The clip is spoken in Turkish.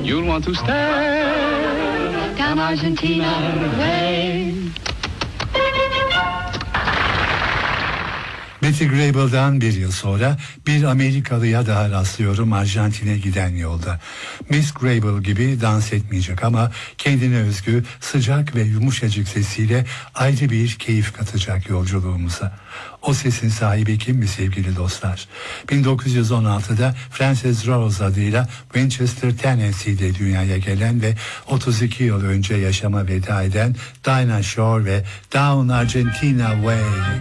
you'll want to stay down Argentina way. Betty Grable'dan bir yıl sonra bir Amerikalıya daha rastlıyorum Arjantin'e giden yolda. Miss Grable gibi dans etmeyecek ama kendine özgü sıcak ve yumuşacık sesiyle ayrı bir keyif katacak yolculuğumuza. O sesin sahibi kim mi sevgili dostlar? 1916'da Frances Rose adıyla Winchester, Tennessee'de dünyaya gelen ve 32 yıl önce yaşama veda eden Dinah Shore ve Down Argentina Way.